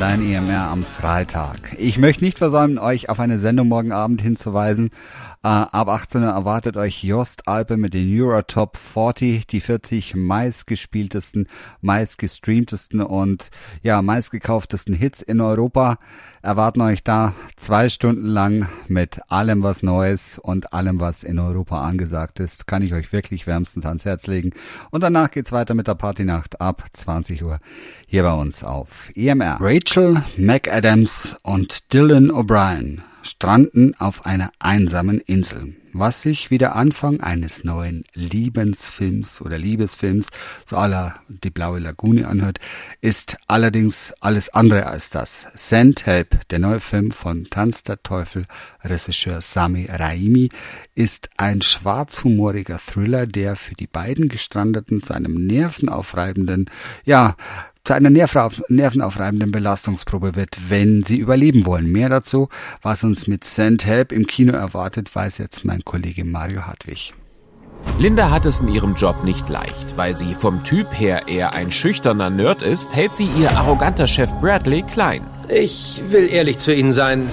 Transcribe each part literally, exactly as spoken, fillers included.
dein E M R am Freitag. Ich möchte nicht versäumen, euch auf eine Sendung morgen Abend hinzuweisen. Äh, ab achtzehn Uhr erwartet euch Jost Alpe mit den Eurotop vierzig, die vierzig meistgespieltesten, meistgestreamtesten und ja meistgekauftesten Hits in Europa. Erwarten euch da zwei Stunden lang mit allem, was Neues und allem, was in Europa angesagt ist. Kann ich euch wirklich wärmstens ans Herz legen. Und danach geht's weiter mit der Partynacht ab zwanzig Uhr hier bei uns auf E M R. Rachel McAdams und Dylan O'Brien stranden auf einer einsamen Insel, was sich wie der Anfang eines neuen Liebensfilms oder Liebesfilms, so à la Die Blaue Lagune anhört, ist allerdings alles andere als das. Sandhelp, der neue Film von Tanz der Teufel Regisseur Sami Raimi, ist ein schwarzhumoriger Thriller, der für die beiden Gestrandeten zu einem nervenaufreibenden, ja, zu einer nervenaufreibenden Belastungsprobe wird, wenn sie überleben wollen. Mehr dazu, was uns mit Sandhelp im Kino erwartet, weiß jetzt mein Kollege Mario Hartwig. Linda hat es in ihrem Job nicht leicht. Weil sie vom Typ her eher ein schüchterner Nerd ist, hält sie ihr arroganter Chef Bradley klein. Ich will ehrlich zu Ihnen sein.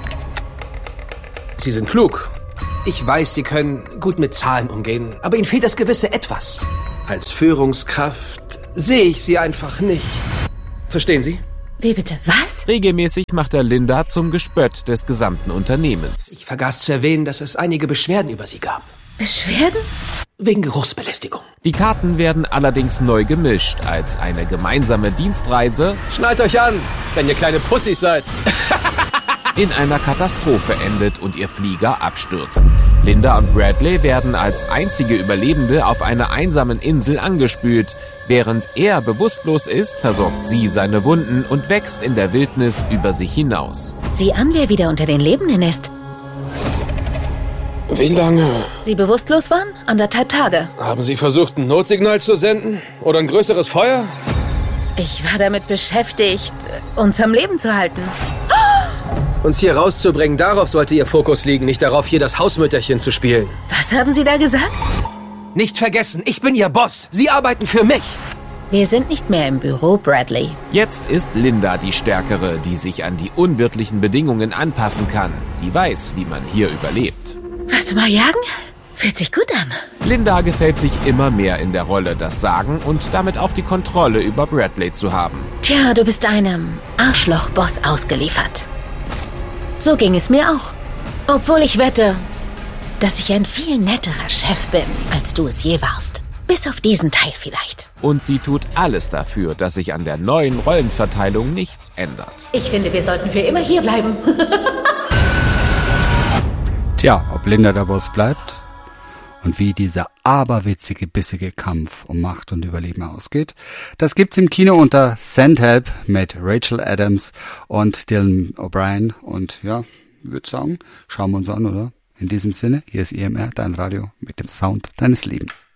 Sie sind klug. Ich weiß, Sie können gut mit Zahlen umgehen, aber Ihnen fehlt das gewisse Etwas. Als Führungskraft sehe ich Sie einfach nicht. Verstehen Sie? Wie bitte, was? Regelmäßig macht er Linda zum Gespött des gesamten Unternehmens. Ich vergaß zu erwähnen, dass es einige Beschwerden über Sie gab. Beschwerden? Wegen Geruchsbelästigung. Die Karten werden allerdings neu gemischt, als eine gemeinsame Dienstreise Schnallt euch an, wenn ihr kleine Pussys seid. in einer Katastrophe endet und ihr Flieger abstürzt. Linda und Bradley werden als einzige Überlebende auf einer einsamen Insel angespült. Während er bewusstlos ist, versorgt sie seine Wunden und wächst in der Wildnis über sich hinaus. Sieh an, wer wieder unter den Lebenden ist. Wie lange? Sie bewusstlos waren? Anderthalb Tage. Haben Sie versucht, ein Notsignal zu senden? Oder ein größeres Feuer? Ich war damit beschäftigt, uns am Leben zu halten. Uns hier rauszubringen, darauf sollte Ihr Fokus liegen, nicht darauf, hier das Hausmütterchen zu spielen. Was haben Sie da gesagt? Nicht vergessen, ich bin Ihr Boss. Sie arbeiten für mich. Wir sind nicht mehr im Büro, Bradley. Jetzt ist Linda die Stärkere, die sich an die unwirtlichen Bedingungen anpassen kann. Die weiß, wie man hier überlebt. Warst du mal jagen? Fühlt sich gut an. Linda gefällt sich immer mehr in der Rolle, das Sagen und damit auch die Kontrolle über Bradley zu haben. Tja, du bist einem Arschloch-Boss ausgeliefert. So ging es mir auch. Obwohl ich wette, dass ich ein viel netterer Chef bin, als du es je warst. Bis auf diesen Teil vielleicht. Und sie tut alles dafür, dass sich an der neuen Rollenverteilung nichts ändert. Ich finde, wir sollten für immer hier bleiben. Tja, ob Linda der Boss bleibt und wie dieser aberwitzige, bissige Kampf um Macht und Überleben ausgeht, das gibt's im Kino unter Sandhelp mit Rachel Adams und Dylan O'Brien. Und ja, ich würde sagen, schauen wir uns an, oder? In diesem Sinne, hier ist E M R, dein Radio mit dem Sound deines Lebens.